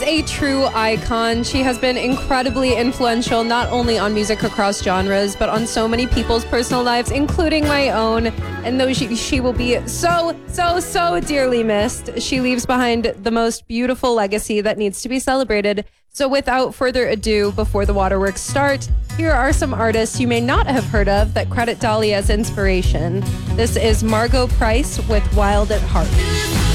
A true icon. She has been incredibly influential, not only on music across genres, but on so many people's personal lives, including my own. And though she will be so dearly missed, she leaves behind the most beautiful legacy that needs to be celebrated. So without further ado, before the waterworks start, here are some artists you may not have heard of that credit Dolly as inspiration. This is Margo Price with Wild at Heart.